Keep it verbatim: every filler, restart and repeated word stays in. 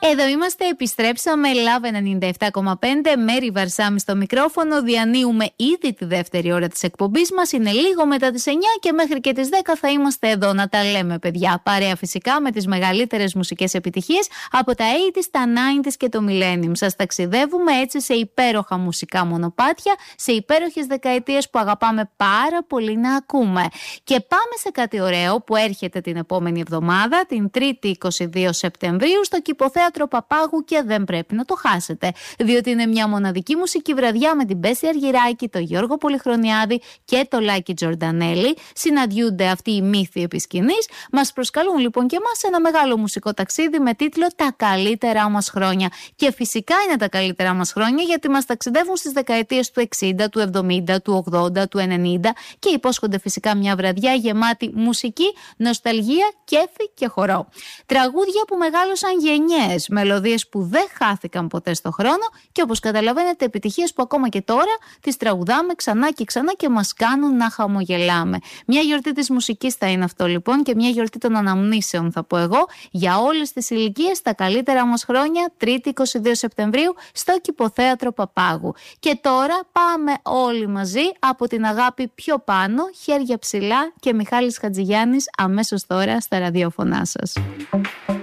Εδώ είμαστε, επιστρέψαμε. Love ενενήντα επτά κόμμα πέντε, Μέρη Βαρσάμι στο μικρόφωνο. Διανύουμε ήδη τη δεύτερη ώρα της εκπομπής μας. Είναι λίγο μετά τις εννιά και μέχρι και τις δέκα θα είμαστε εδώ να τα λέμε, παιδιά. Παρέα φυσικά με τις μεγαλύτερες μουσικές επιτυχίες από τα ογδόντα, τα ενενήντα και το Millennium. Σας ταξιδεύουμε έτσι σε υπέροχα μουσικά μονοπάτια, σε υπέροχες δεκαετίες που αγαπάμε πάρα πολύ να ακούμε. Και πάμε σε κάτι ωραίο που έρχεται την επόμενη εβδομάδα, την Τρίτη είκοσι δύο Σεπτεμβρίου, στο Κηποθέατρο Παπάγου και δεν πρέπει να το χάσετε. Διότι είναι μια μοναδική μουσική βραδιά με την Μπέση Αργυράκη, τον Γιώργο Πολυχρονιάδη και το Λάκη Τζορντανέλη. Συναντιούνται αυτοί οι μύθοι επί σκηνής. Μας προσκαλούν λοιπόν και εμάς σε ένα μεγάλο μουσικό ταξίδι με τίτλο «Τα καλύτερά μας χρόνια». Και φυσικά είναι τα καλύτερά μας χρόνια γιατί μας ταξιδεύουν στις δεκαετίες του εξήντα, του εβδομήντα, του ογδόντα, του ενενήντα και υπόσχονται φυσικά μια βραδιά γεμάτη μουσική, νοσταλγία, κέφι και χορό. Τραγούδια που μεγάλωσαν γενιές, μελωδίες που δεν χάθηκαν ποτέ στο χρόνο και όπως καταλαβαίνετε επιτυχίες που ακόμα και τώρα τις τραγουδάμε ξανά και ξανά και μας κάνουν να χαμογελάμε. Μια γιορτή της μουσικής θα είναι αυτό λοιπόν και μια γιορτή των αναμνήσεων θα πω εγώ για όλες τις ηλικίες, τα καλύτερα μας χρόνια, Τρίτη είκοσι δύο Σεπτεμβρίου στο Κηποθέατρο Παπάγου. Και τώρα πάμε όλοι μαζί από την αγάπη πιο πάνω, χέρια ψηλά και Μιχάλης Χατζηγιάννης αμέσως τώρα στα ραδιόφωνά σας.